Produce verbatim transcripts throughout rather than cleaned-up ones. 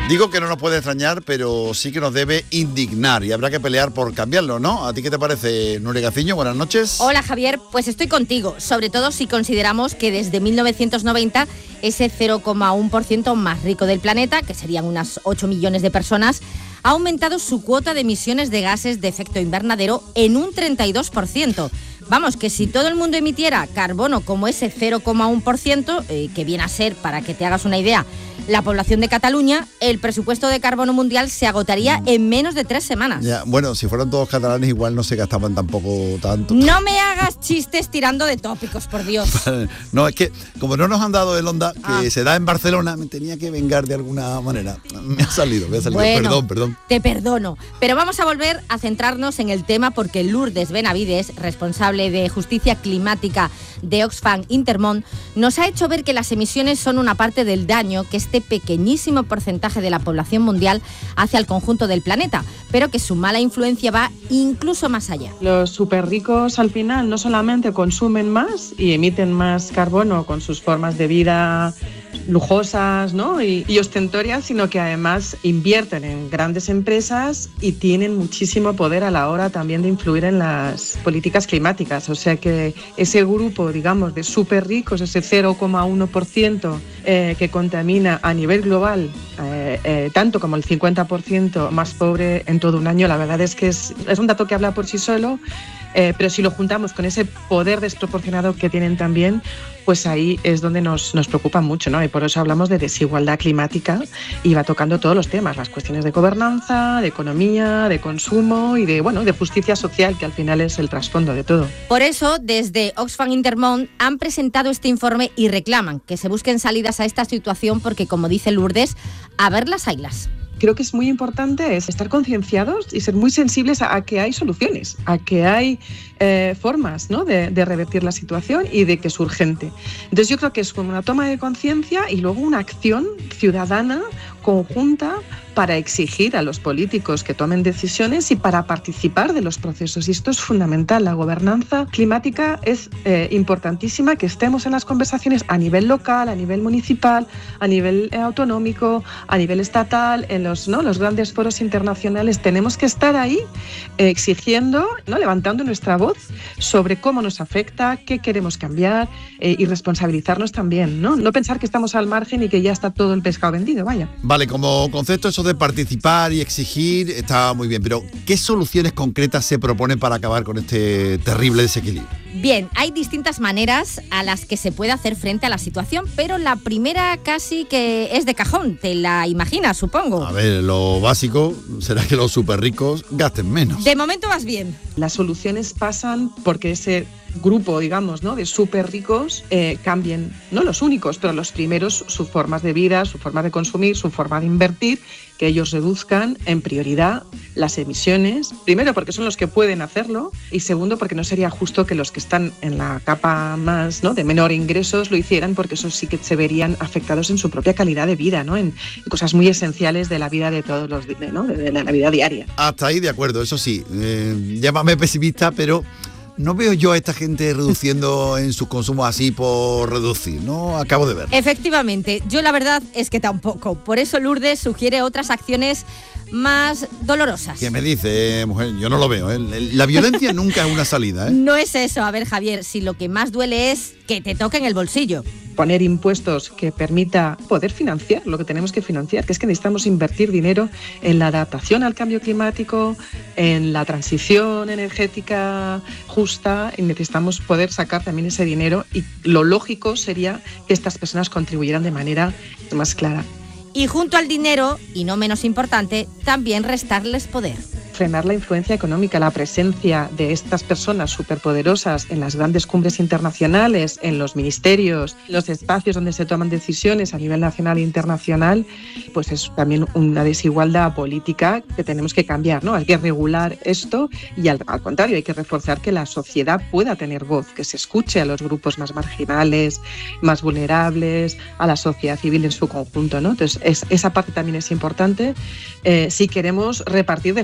Digo que no nos puede extrañar, pero sí que nos debe indignar y habrá que pelear por cambiarlo, ¿no? ¿A ti qué te parece, Nuria Gaciño? Buenas noches. Hola, Javier, pues estoy contigo, sobre todo si consideramos que desde mil novecientos noventa ese cero coma uno por ciento más rico del planeta, que serían unas ocho millones de personas, ha aumentado su cuota de emisiones de gases de efecto invernadero en un treinta y dos por ciento. Vamos, que si todo el mundo emitiera carbono como ese cero coma uno por ciento, eh, que viene a ser, para que te hagas una idea, la población de Cataluña, el presupuesto de carbono mundial se agotaría en menos de tres semanas. Ya, bueno, si fueran todos catalanes igual no se gastaban tampoco tanto. No me hagas chistes tirando de tópicos, por Dios. No, es que como no nos han dado el Onda, que Ah. se da en Barcelona, me tenía que vengar de alguna manera. Me ha salido, me ha salido. Bueno, perdón, perdón. Te perdono. Pero vamos a volver a centrarnos en el tema porque Lourdes Benavides, responsable de Justicia Climática de Oxfam Intermón, nos ha hecho ver que las emisiones son una parte del daño que este pequeñísimo porcentaje de la población mundial hace al conjunto del planeta, pero que su mala influencia va incluso más allá. Los superricos al final no solamente consumen más y emiten más carbono con sus formas de vida lujosas, ¿no? y, y ostentorias, sino que además invierten en grandes empresas y tienen muchísimo poder a la hora también de influir en las políticas climáticas. O sea que ese grupo, digamos, de súper ricos, ese cero coma uno por ciento eh, que contamina a nivel global, eh, eh, tanto como el cincuenta por ciento más pobre en todo un año, la verdad es que es, es un dato que habla por sí solo. Eh, pero si lo juntamos con ese poder desproporcionado que tienen también, pues ahí es donde nos, nos preocupa mucho, ¿no? Y por eso hablamos de desigualdad climática y va tocando todos los temas, las cuestiones de gobernanza, de economía, de consumo y de, bueno, de justicia social, que al final es el trasfondo de todo. Por eso, desde Oxfam Intermón han presentado este informe y reclaman que se busquen salidas a esta situación porque, como dice Lourdes, a verlas haylas. Creo que es muy importante es estar concienciados y ser muy sensibles a, a que hay soluciones, a que hay eh, formas, ¿no? de, de revertir la situación y de que es urgente. Entonces yo creo que es como una toma de conciencia y luego una acción ciudadana conjunta para exigir a los políticos que tomen decisiones y para participar de los procesos. Y esto es fundamental. La gobernanza climática es eh, importantísima, que estemos en las conversaciones a nivel local, a nivel municipal, a nivel eh, autonómico, a nivel estatal, en los, ¿no? los grandes foros internacionales. Tenemos que estar ahí eh, exigiendo, ¿no? levantando nuestra voz sobre cómo nos afecta, qué queremos cambiar eh, y responsabilizarnos también. ¿no? no pensar que estamos al margen y que ya está todo el pescado vendido. Vaya. Vale, como concepto eso de participar y exigir está muy bien, pero ¿qué soluciones concretas se proponen para acabar con este terrible desequilibrio? Bien, hay distintas maneras a las que se puede hacer frente a la situación, pero la primera casi que es de cajón, te la imaginas, supongo. A ver, lo básico será que los súper ricos gasten menos. De momento vas bien. Las soluciones pasan porque ese grupo, digamos, ¿no? de súper ricos eh, cambien, no los únicos, pero los primeros, sus formas de vida, su forma de consumir, su forma de invertir, que ellos reduzcan en prioridad las emisiones, primero porque son los que pueden hacerlo y segundo porque no sería justo que los que están en la capa más, ¿no? de menor ingresos lo hicieran, porque esos sí que se verían afectados en su propia calidad de vida, ¿no? en cosas muy esenciales de la vida de todos los días, ¿no? de la vida diaria. Hasta ahí de acuerdo, eso sí, eh, llámame pesimista, pero no veo yo a esta gente reduciendo en sus consumos así por reducir, no acabo de ver. Efectivamente, yo la verdad es que tampoco. Por eso Lourdes sugiere otras acciones más dolorosas. ¿Qué me dice, mujer? Yo no lo veo, ¿eh? La violencia nunca es una salida, ¿eh? No es eso. A ver, Javier, si lo que más duele es que te toquen el bolsillo. Poner impuestos que permita poder financiar lo que tenemos que financiar, que es que necesitamos invertir dinero en la adaptación al cambio climático, en la transición energética justa, y necesitamos poder sacar también ese dinero, y lo lógico sería que estas personas contribuyeran de manera más clara. Y junto al dinero, y no menos importante, también restarles poder. Frenar la influencia económica, la presencia de estas personas superpoderosas en las grandes cumbres internacionales, en los ministerios, los espacios donde se toman decisiones a nivel nacional e internacional, pues es también una desigualdad política que tenemos que cambiar, ¿no? Hay que regular esto y al, al contrario, hay que reforzar que la sociedad pueda tener voz, que se escuche a los grupos más marginales, más vulnerables, a la sociedad civil en su conjunto, ¿no? Entonces, es, esa parte también es importante eh, si queremos repartir de forma equitativa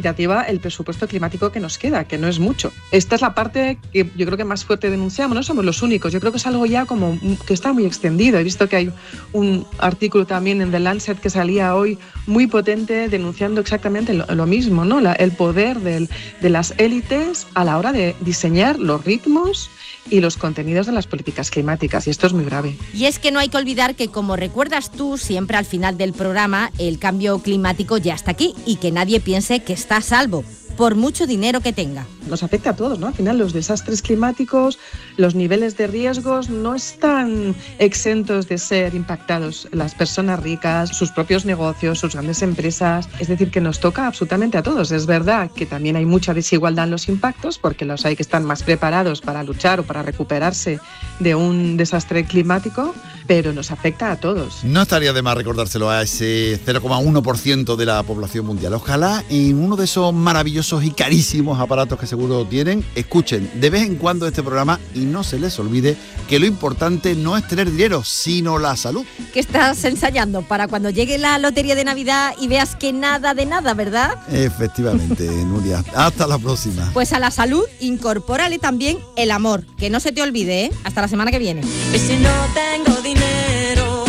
iniciativa el presupuesto climático que nos queda, que no es mucho. Esta es la parte que yo creo que más fuerte denunciamos, no somos los únicos, yo creo que es algo ya como que está muy extendido. He visto que hay un artículo también en The Lancet que salía hoy muy potente denunciando exactamente lo, lo mismo, ¿no? La, el poder del, de las élites a la hora de diseñar los ritmos y los contenidos de las políticas climáticas, y esto es muy grave. Y es que no hay que olvidar que, como recuerdas tú siempre al final del programa, el cambio climático ya está aquí y que nadie piense que está a salvo, por mucho dinero que tenga. Nos afecta a todos, ¿no? Al final los desastres climáticos, los niveles de riesgos no están exentos de ser impactados las personas ricas, sus propios negocios, sus grandes empresas. Es decir, que nos toca absolutamente a todos. Es verdad que también hay mucha desigualdad en los impactos, porque los hay que están más preparados para luchar o para recuperarse de un desastre climático, pero nos afecta a todos. No estaría de más recordárselo a ese cero coma uno por ciento de la población mundial. Ojalá en uno de esos maravillosos y carísimos aparatos que seguro tienen, escuchen de vez en cuando este programa y no se les olvide que lo importante no es tener dinero, sino la salud. ¿Qué estás ensayando para cuando llegue la lotería de Navidad y veas que nada de nada, verdad? Efectivamente, Nuria. Hasta la próxima. Pues a la salud, incorpórale también el amor. Que no se te olvide, ¿eh? Hasta la semana que viene. Y si no tengo dinero,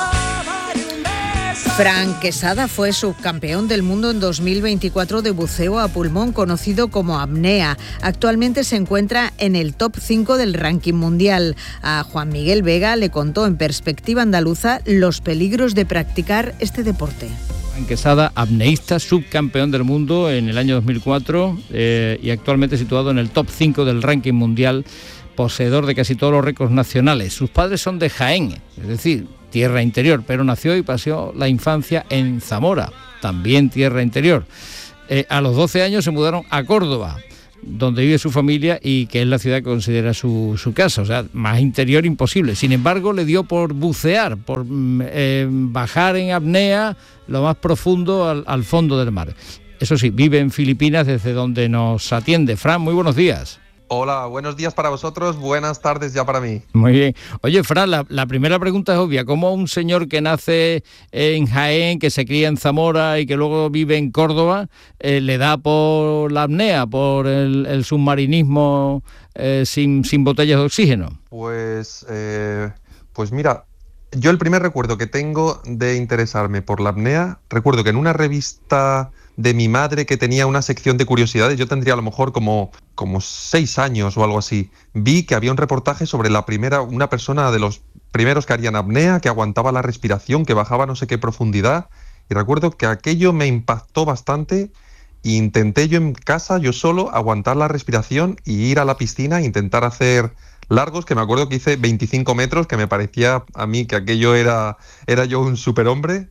robaré un beso. Fran Quesada fue subcampeón del mundo en dos mil veinticuatro de buceo a pulmón, conocido como apnea. Actualmente se encuentra en el top cinco del ranking mundial. A Juan Miguel Vega le contó en Perspectiva Andaluza los peligros de practicar este deporte. Fran Quesada, apneísta, subcampeón del mundo en el año dos mil cuatro eh, y actualmente situado en el top cinco del ranking mundial, poseedor de casi todos los récords nacionales. Sus padres son de Jaén, es decir, tierra interior, pero nació y pasó la infancia en Zamora, también tierra interior. Eh, a los doce años se mudaron a Córdoba, donde vive su familia y que es la ciudad que considera su, su casa, o sea, más interior imposible. Sin embargo, le dio por bucear, por eh, bajar en apnea lo más profundo al, al fondo del mar. Eso sí, vive en Filipinas, desde donde nos atiende. Fran, muy buenos días. Hola, buenos días para vosotros, buenas tardes ya para mí. Muy bien. Oye, Fran, la, la primera pregunta es obvia. ¿Cómo un señor que nace en Jaén, que se cría en Zamora y que luego vive en Córdoba, eh, le da por la apnea, por el, el submarinismo eh, sin, sin botellas de oxígeno? Pues, eh, pues mira, yo el primer recuerdo que tengo de interesarme por la apnea, recuerdo que en una revista de mi madre que tenía una sección de curiosidades, yo tendría a lo mejor como, como seis años o algo así, vi que había un reportaje sobre la primera, una persona de los primeros que harían apnea, que aguantaba la respiración, que bajaba no sé qué profundidad, y recuerdo que aquello me impactó bastante e intenté yo en casa, yo solo, aguantar la respiración y ir a la piscina e intentar hacer largos, que me acuerdo que hice veinticinco metros, que me parecía a mí que aquello era, era yo un superhombre.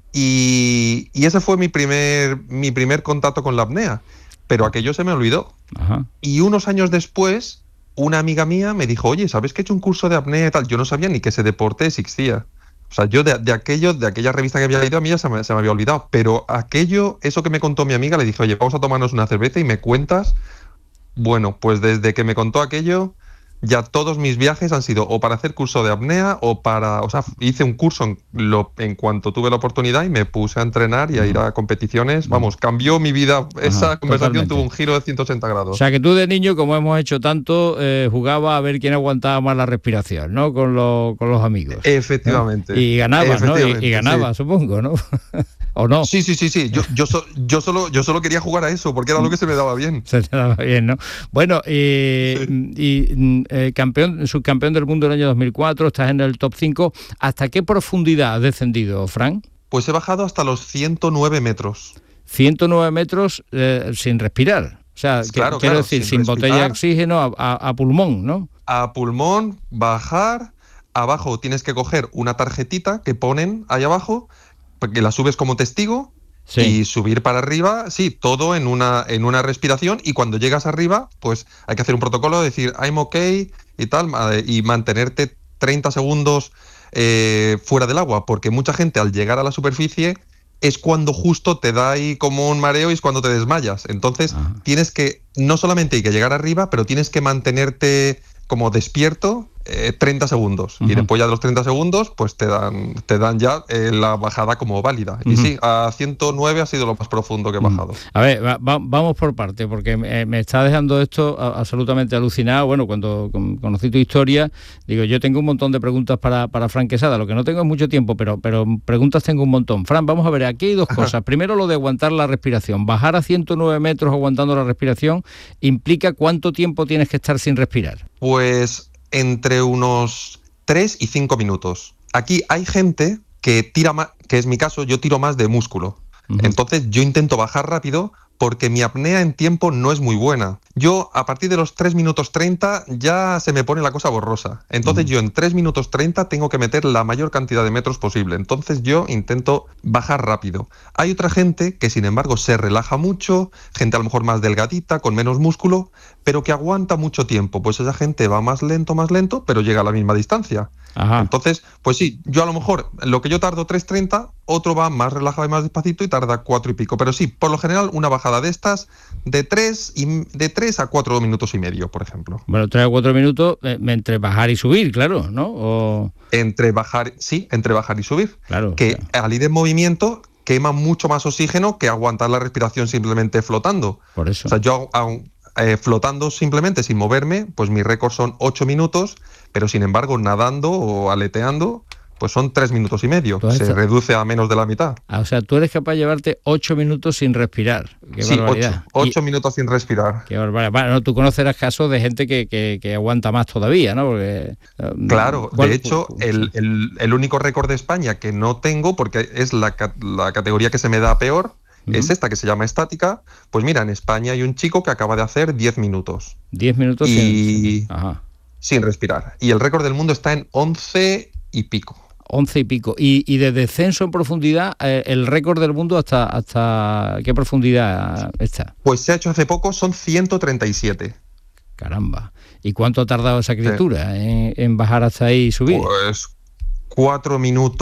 Y, y ese fue mi primer, mi primer contacto con la apnea, pero aquello se me olvidó. Ajá. Y unos años después, una amiga mía me dijo, oye, ¿sabes que he hecho un curso de apnea y tal? Yo no sabía ni que ese deporte existía. O sea, yo de, de aquello, de aquella revista que había leído, a mí ya se me, se me había olvidado. Pero aquello, eso que me contó mi amiga, le dije, oye, vamos a tomarnos una cerveza y me cuentas. Bueno, pues desde que me contó aquello, ya todos mis viajes han sido o para hacer curso de apnea o para... O sea, hice un curso en, lo, en cuanto tuve la oportunidad y me puse a entrenar y a ir a competiciones. Vamos, cambió mi vida. Esa Ajá, conversación totalmente. tuvo un giro de ciento ochenta grados. O sea, que tú de niño, como hemos hecho tanto, eh, jugaba a ver quién aguantaba más la respiración, ¿no? Con, lo, con los amigos. Efectivamente. ¿No? Y ganabas, ¿no? Y, y ganabas, sí. Supongo, ¿no? ¿O no? Sí, sí, sí, sí. Yo, yo, so, yo, solo, yo solo quería jugar a eso porque era lo que se me daba bien. Se te daba bien, ¿no? Bueno, eh, sí. y eh, campeón, subcampeón del mundo en el año dos mil cuatro, estás en el top cinco. ¿Hasta qué profundidad has descendido, Fran? Pues he bajado hasta los ciento nueve metros. ciento nueve metros eh, sin respirar. O sea, que, claro, quiero claro, decir, sin, sin botella de oxígeno a, a, a pulmón, ¿no? A pulmón, bajar, abajo tienes que coger una tarjetita que ponen ahí abajo, que la subes como testigo, sí. Y subir para arriba, sí, todo en una, en una respiración, y cuando llegas arriba, pues hay que hacer un protocolo, decir I'm okay y tal, y mantenerte treinta segundos eh, fuera del agua, porque mucha gente al llegar a la superficie es cuando justo te da ahí como un mareo y es cuando te desmayas. Entonces Ajá. tienes que, no solamente hay que llegar arriba, pero tienes que mantenerte como despierto eh, treinta segundos. Uh-huh. Y después ya de los treinta segundos, pues te dan, te dan ya eh, la bajada como válida. Uh-huh. Y sí, a ciento nueve ha sido lo más profundo que he bajado. Uh-huh. A ver, va, va, vamos por parte, porque me, me está dejando esto absolutamente alucinado. Bueno, cuando conocí tu historia, digo, yo tengo un montón de preguntas para, para Fran Quesada. Lo que no tengo es mucho tiempo, pero, pero preguntas tengo un montón. Fran, vamos a ver, aquí hay dos cosas. Primero, lo de aguantar la respiración. Bajar a ciento nueve metros aguantando la respiración implica cuánto tiempo tienes que estar sin respirar. Pues entre unos tres y cinco minutos. Aquí hay gente que tira más, que es mi caso, yo tiro más de músculo. Uh-huh. Entonces yo intento bajar rápido porque mi apnea en tiempo no es muy buena. Yo a partir de los tres minutos treinta ya se me pone la cosa borrosa. Entonces uh-huh. yo en tres minutos treinta tengo que meter la mayor cantidad de metros posible. Entonces yo intento bajar rápido. Hay otra gente que sin embargo se relaja mucho, gente a lo mejor más delgadita, con menos músculo, pero que aguanta mucho tiempo. Pues esa gente va más lento, más lento, pero llega a la misma distancia. Ajá. Entonces, pues sí, yo a lo mejor lo que yo tardo tres treinta, otro va más relajado y más despacito y tarda cuatro y pico. Pero sí, por lo general una bajada de estas de tres y de tres a cuatro minutos y medio, por ejemplo. Bueno, tres a cuatro minutos eh, entre bajar y subir, claro, ¿no? O... Entre bajar, sí, entre bajar y subir. Claro. Que claro. al ir en movimiento quema mucho más oxígeno que aguantar la respiración simplemente flotando. Por eso. O sea, yo aún eh, flotando simplemente sin moverme, pues mi récord son ocho minutos, pero sin embargo nadando o aleteando, pues son tres minutos y medio. Se está... reduce a menos de la mitad. Ah, o sea, tú eres capaz de llevarte ocho minutos sin respirar. Qué sí, barbaridad. ocho, ocho y... minutos sin respirar. Qué barbaridad. Bueno, no, tú conocerás casos de gente que, que, que aguanta más todavía, ¿no? Porque, claro, ¿cuál? De hecho, el, el, el único récord de España que no tengo, porque es la, la categoría que se me da peor, uh-huh. es esta que se llama estática. Pues mira, en España hay un chico que acaba de hacer diez minutos. diez minutos y... sin... Ajá. sin respirar. Y el récord del mundo está en once y pico. once y pico. Y, y de descenso en profundidad, eh, el récord del mundo hasta, hasta ¿qué profundidad está? Pues se ha hecho hace poco, son ciento treinta y siete. Caramba. ¿Y cuánto ha tardado esa criatura sí. en, en bajar hasta ahí y subir? Pues cuatro minutos.